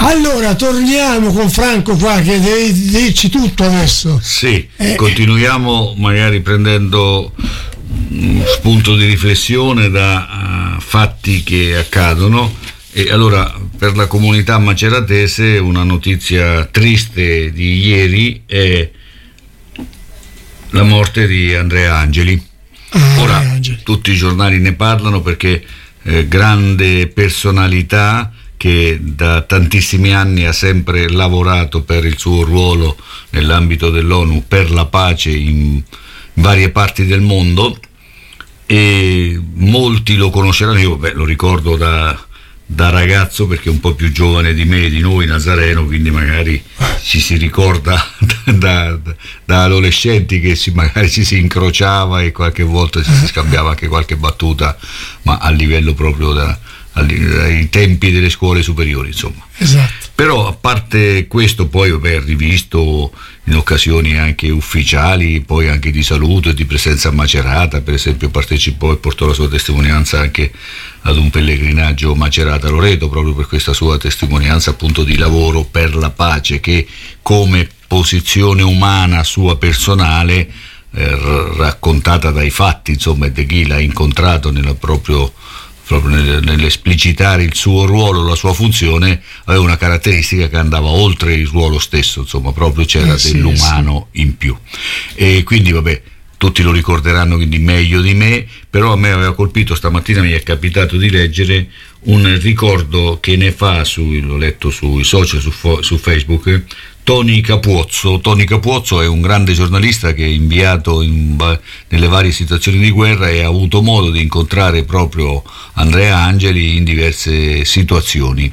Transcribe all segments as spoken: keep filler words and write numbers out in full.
Allora torniamo con Franco qua che devi dirci tutto adesso. Sì, eh. continuiamo magari prendendo spunto di riflessione da uh, fatti che accadono. E allora, per la comunità maceratese una notizia triste di ieri è la morte di Andrea Angeli. Ah, ora Angeli. Tutti i giornali ne parlano perché eh, grande personalità che da tantissimi anni ha sempre lavorato per il suo ruolo nell'ambito dell'ONU per la pace in varie parti del mondo, e molti lo conosceranno. Io beh, lo ricordo da, da ragazzo perché è un po' più giovane di me, di noi, Nazareno, quindi magari ci si ricorda da, da, da adolescenti che si, magari ci si incrociava e qualche volta ci si scambiava anche qualche battuta, ma a livello proprio da ai tempi delle scuole superiori, insomma. Esatto. Però a parte questo, poi vabbè, rivisto in occasioni anche ufficiali, poi anche di saluto e di presenza a Macerata, per esempio partecipò e portò la sua testimonianza anche ad un pellegrinaggio Macerata-Loreto, proprio per questa sua testimonianza appunto di lavoro per la pace, che come posizione umana sua personale, eh, raccontata dai fatti, insomma, e di chi l'ha incontrato nella proprio proprio nell'esplicitare il suo ruolo, la sua funzione, aveva una caratteristica che andava oltre il ruolo stesso, insomma, proprio c'era eh sì, dell'umano sì. in più. E quindi vabbè, tutti lo ricorderanno quindi meglio di me, però a me aveva colpito, stamattina mi è capitato di leggere un ricordo che ne fa, su, l'ho letto sui social, su, su Facebook, Tony Capuozzo. Tony Capuozzo è un grande giornalista che è inviato in, nelle varie situazioni di guerra e ha avuto modo di incontrare proprio Andrea Angeli in diverse situazioni,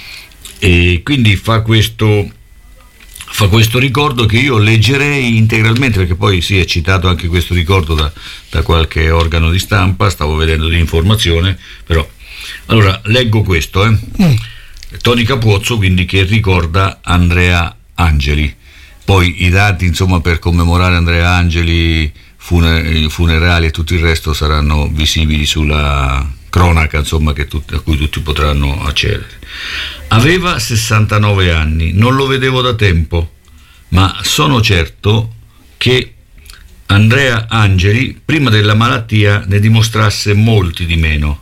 e quindi fa questo fa questo ricordo che io leggerei integralmente, perché poi sì, è citato anche questo ricordo da, da qualche organo di stampa, stavo vedendo di informazione, però allora leggo questo eh. mm. Tony Capuozzo, quindi, che ricorda Andrea Angeli. Poi i dati, insomma, per commemorare Andrea Angeli, funer- funerali e tutto il resto saranno visibili sulla cronaca, insomma, che tut- a cui tutti potranno accedere. Aveva sessantanove anni, non lo vedevo da tempo, ma sono certo che Andrea Angeli prima della malattia ne dimostrasse molti di meno.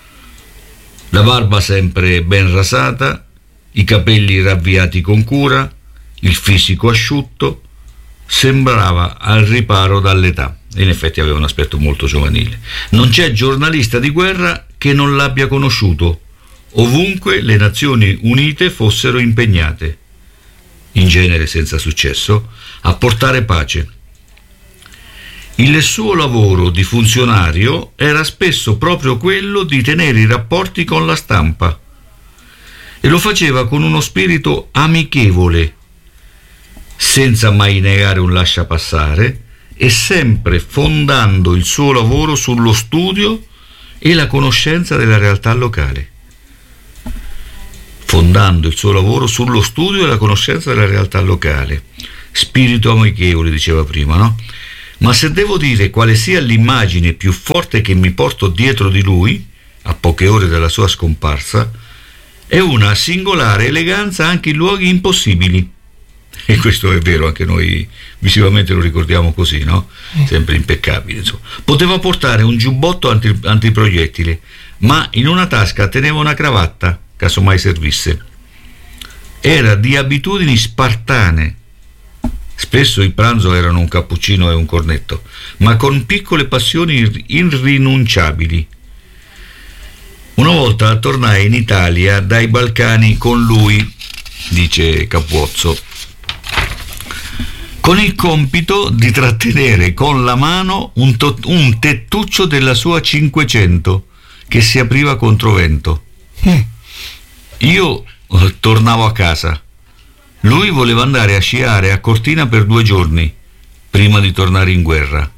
La barba sempre ben rasata, i capelli ravviati con cura, il fisico asciutto, sembrava al riparo dall'età, e in effetti aveva un aspetto molto giovanile. Non c'è giornalista di guerra che non l'abbia conosciuto, ovunque le Nazioni Unite fossero impegnate, in genere senza successo, a portare pace. Il suo lavoro di funzionario era spesso proprio quello di tenere i rapporti con la stampa, e lo faceva con uno spirito amichevole, senza mai negare un lasciapassare, e sempre fondando il suo lavoro sullo studio e la conoscenza della realtà locale. Fondando il suo lavoro sullo studio e la conoscenza della realtà locale. Spirito amichevole, diceva prima, no? Ma se devo dire quale sia l'immagine più forte che mi porto dietro di lui, a poche ore dalla sua scomparsa, è una singolare eleganza anche in luoghi impossibili. E questo è vero, anche noi visivamente lo ricordiamo così, no? Sempre impeccabile, insomma. Poteva portare un giubbotto anti, antiproiettile, ma in una tasca teneva una cravatta, caso mai servisse. Era di abitudini spartane. Spesso il pranzo erano un cappuccino e un cornetto, ma con piccole passioni irrinunciabili. Una volta tornai in Italia dai Balcani con lui, dice Capuozzo, con il compito di trattenere con la mano un, to- un tettuccio della sua cinquecento che si apriva controvento. Mm. Io eh, tornavo a casa. Lui voleva andare a sciare a Cortina per due giorni prima di tornare in guerra.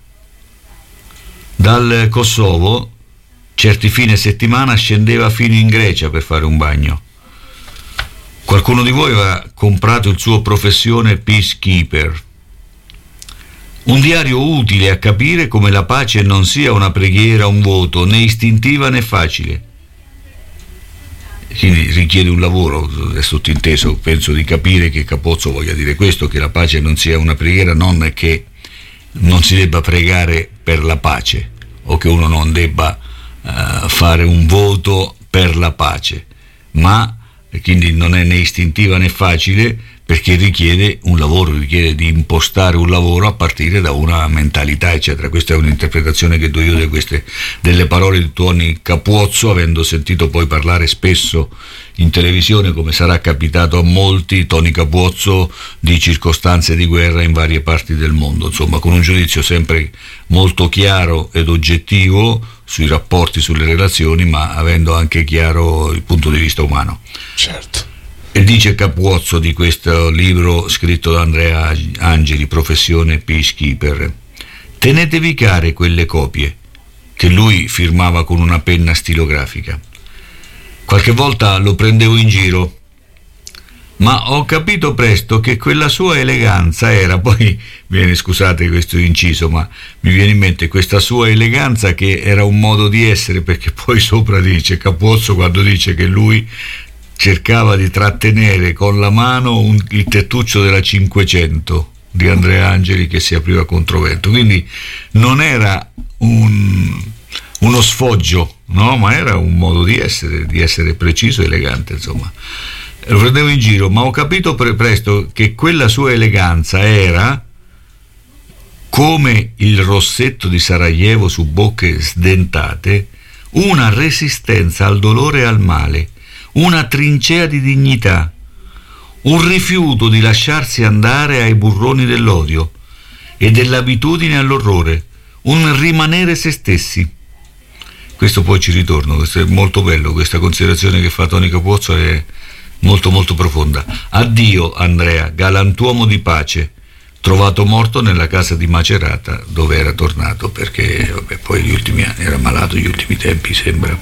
Dal Kosovo, certi fine settimana, scendeva fino in Grecia per fare un bagno. Qualcuno di voi aveva comprato il suo Professione Peacekeeper, un diario utile a capire come la pace non sia una preghiera, un voto, né istintiva né facile. quindi richiede un lavoro, è sottinteso, penso di capire che Capozzo voglia dire questo, che la pace non sia una preghiera, non che non si debba pregare per la pace o che uno non debba uh, fare un voto per la pace, ma quindi non è né istintiva né facile, perché richiede un lavoro, richiede di impostare un lavoro a partire da una mentalità, eccetera. Questa è un'interpretazione che do io di queste, delle parole di Tony Capuzzo, avendo sentito poi parlare spesso in televisione, come sarà capitato a molti, Tony Capuzzo, di circostanze di guerra in varie parti del mondo, insomma, con un giudizio sempre molto chiaro ed oggettivo sui rapporti, sulle relazioni, ma avendo anche chiaro il punto di vista umano. Certo. E dice Capuzzo di questo libro scritto da Andrea Angeli, Professione Peacekeeper: tenetevi care quelle copie che lui firmava con una penna stilografica. Qualche volta lo prendevo in giro, ma ho capito presto che quella sua eleganza era, poi viene, scusate questo inciso, ma mi viene in mente questa sua eleganza che era un modo di essere, perché poi sopra dice Capuzzo, quando dice che lui cercava di trattenere con la mano un, il tettuccio della cinquecento di Andrea Angeli che si apriva controvento, quindi non era un, uno sfoggio, no, ma era un modo di essere, di essere preciso e elegante, insomma. Lo prendevo in giro, ma ho capito pre- presto che quella sua eleganza era come il rossetto di Sarajevo su bocche sdentate, una resistenza al dolore e al male, una trincea di dignità, un rifiuto di lasciarsi andare ai burroni dell'odio e dell'abitudine all'orrore, un rimanere se stessi. Questo poi ci ritorno, questo è molto bello, questa considerazione che fa Tony Capuzzo è molto molto profonda. Addio Andrea, galantuomo di pace, trovato morto nella casa di Macerata dove era tornato, perché vabbè, poi gli ultimi anni era malato, gli ultimi tempi sembra.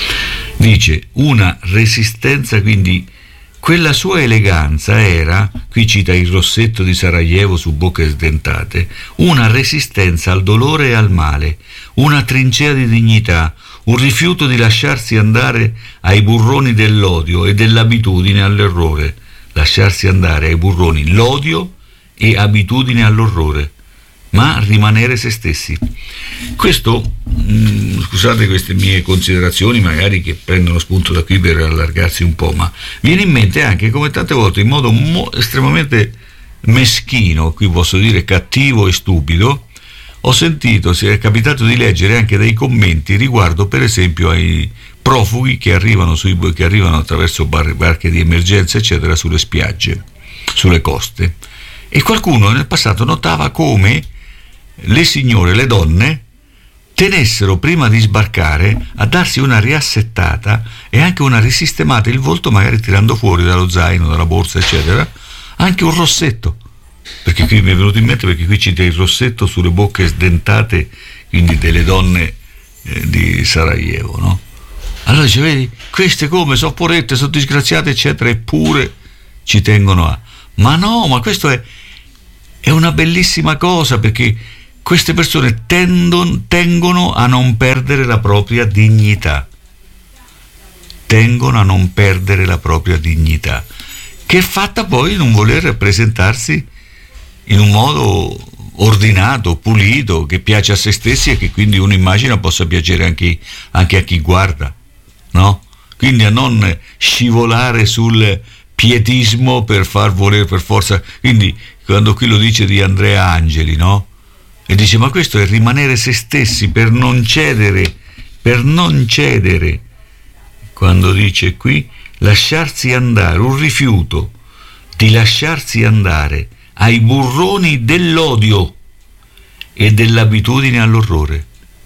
Dice una resistenza, quindi quella sua eleganza era, qui cita il rossetto di Sarajevo su bocche sdentate, una resistenza al dolore e al male, una trincea di dignità, un rifiuto di lasciarsi andare ai burroni dell'odio e dell'abitudine all'errore, lasciarsi andare ai burroni l'odio e abitudine all'orrore, ma rimanere se stessi. Questo, mh, scusate queste mie considerazioni magari che prendono spunto da qui per allargarsi un po', ma viene in mente anche come tante volte in modo mo- estremamente meschino, qui posso dire cattivo e stupido, ho sentito, si è capitato di leggere anche dei commenti riguardo per esempio ai profughi che arrivano, sui, che arrivano attraverso bar- barche di emergenza eccetera sulle spiagge, sulle coste, e qualcuno nel passato notava come le signore, le donne tenessero prima di sbarcare a darsi una riassettata e anche una risistemata il volto, magari tirando fuori dallo zaino, dalla borsa eccetera anche un rossetto, perché qui mi è venuto in mente, perché qui c'è il rossetto sulle bocche sdentate, quindi delle donne eh, di Sarajevo, no? Allora dice, vedi, queste come sono porette, sono disgraziate eccetera, eppure ci tengono a, ma no, ma questo è è una bellissima cosa, perché queste persone tendono, tengono a non perdere la propria dignità, tengono a non perdere la propria dignità, che è fatta poi di non voler rappresentarsi in un modo ordinato, pulito, che piace a se stessi e che quindi uno immagina possa piacere anche, anche a chi guarda, no? Quindi a non scivolare sul pietismo per far voler per forza. Quindi quando qui lo dice di Andrea Angeli, no? E dice, ma questo è rimanere se stessi per non cedere, per non cedere, quando dice qui lasciarsi andare, un rifiuto di lasciarsi andare ai burroni dell'odio e dell'abitudine all'orrore.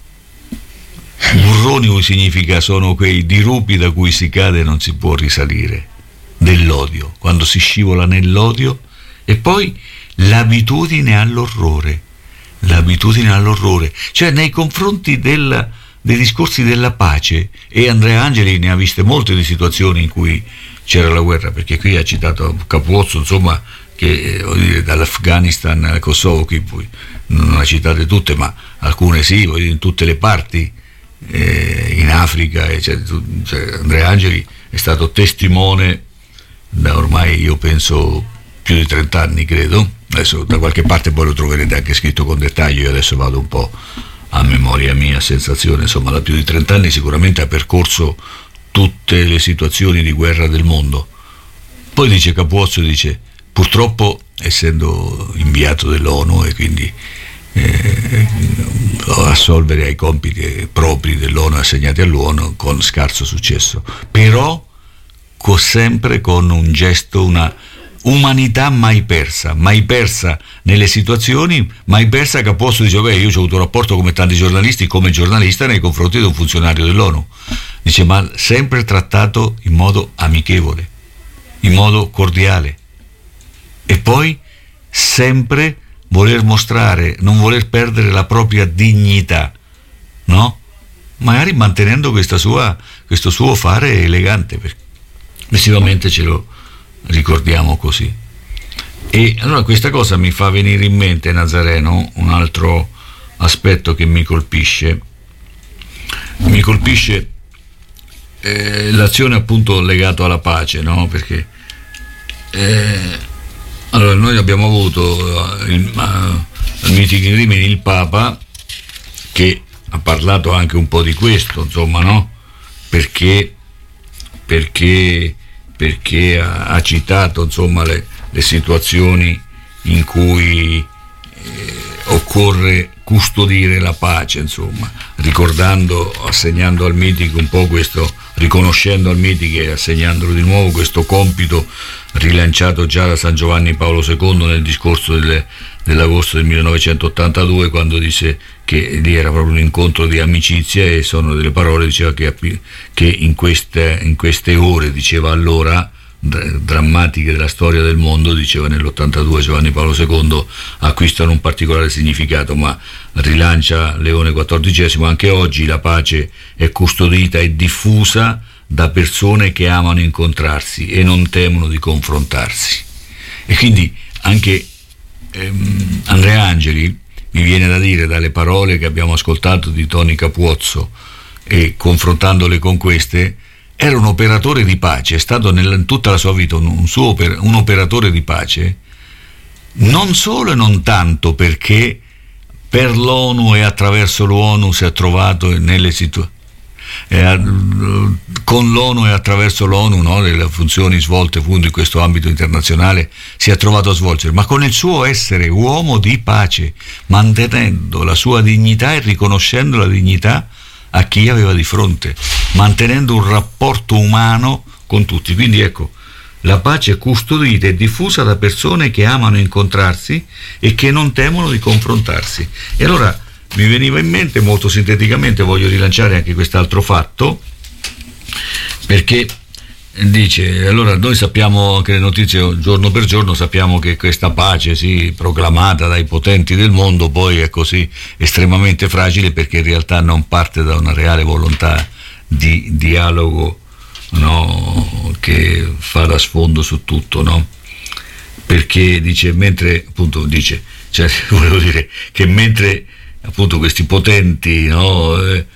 Burroni significa sono quei dirupi da cui si cade e non si può risalire, dell'odio, quando si scivola nell'odio, e poi l'abitudine all'orrore, l'abitudine all'orrore, cioè nei confronti della, dei discorsi della pace, e Andrea Angeli ne ha viste molte di situazioni in cui c'era la guerra, perché qui ha citato Capuzzo, insomma, che voglio dire, dall'Afghanistan al Kosovo, qui poi non le citate tutte, ma alcune sì, voglio dire, in tutte le parti, eh, in Africa, cioè, cioè, Andrea Angeli è stato testimone da ormai, io penso, più di trenta anni, credo. Adesso da qualche parte poi lo troverete anche scritto con dettaglio, io adesso vado un po' a memoria mia, sensazione, insomma, da più di trenta anni sicuramente ha percorso tutte le situazioni di guerra del mondo. Poi dice Capuzzo, dice, purtroppo essendo inviato dell'ONU e quindi eh, assolvere ai compiti propri dell'ONU assegnati all'ONU con scarso successo, però con, sempre con un gesto, una umanità mai persa, mai persa nelle situazioni, mai persa. Capozzo dice, beh, io ho avuto un rapporto come tanti giornalisti, come giornalista nei confronti di un funzionario dell'ONU, dice, ma sempre trattato in modo amichevole, in modo cordiale, e poi sempre voler mostrare, non voler perdere la propria dignità, no? Magari mantenendo questa sua, questo suo fare elegante, perché effettivamente ce lo ricordiamo così. E allora questa cosa mi fa venire in mente, Nazareno, un altro aspetto che mi colpisce mi colpisce eh, l'azione appunto legata alla pace, no? Perché eh, allora noi abbiamo avuto eh, il, uh, al Meeting in Rimini il Papa, che ha parlato anche un po' di questo, insomma, no? Perché perché perché ha, ha citato, insomma, le, le situazioni in cui eh, occorre custodire la pace, insomma, ricordando, assegnando al Meeting un po' questo, riconoscendo al Meeting e assegnandolo di nuovo questo compito rilanciato già da San Giovanni Paolo secondo nel discorso delle, dell'agosto del millenovecentottantadue, quando disse che lì era proprio un incontro di amicizia, e sono delle parole, diceva che, che in, queste, in queste ore, diceva allora, drammatiche della storia del mondo, diceva nell'ottantadue Giovanni Paolo secondo, acquistano un particolare significato, ma rilancia Leone quattordicesimo, anche oggi la pace è custodita e diffusa da persone che amano incontrarsi e non temono di confrontarsi. E quindi anche ehm, Andrea Angeli, mi viene da dire, dalle parole che abbiamo ascoltato di Tony Capuzzo e confrontandole con queste, era un operatore di pace, è stato nel, in tutta la sua vita un, un, suo oper, un operatore di pace, non solo e non tanto perché per l'ONU e attraverso l'ONU si è trovato nelle situazioni, eh, con l'ONU e attraverso l'ONU, no, le funzioni svolte appunto in questo ambito internazionale si è trovato a svolgere, ma con il suo essere uomo di pace, mantenendo la sua dignità e riconoscendo la dignità a chi aveva di fronte, mantenendo un rapporto umano con tutti. Quindi ecco, la pace è custodita e diffusa da persone che amano incontrarsi e che non temono di confrontarsi. E allora mi veniva in mente, molto sinteticamente voglio rilanciare anche quest'altro fatto, perché dice, allora noi sappiamo anche le notizie giorno per giorno, sappiamo che questa pace, sì, proclamata dai potenti del mondo, poi è così estremamente fragile, perché in realtà non parte da una reale volontà di dialogo, no, che fa da sfondo su tutto, no? Perché dice, mentre appunto dice, cioè volevo dire che mentre appunto questi potenti, no, eh,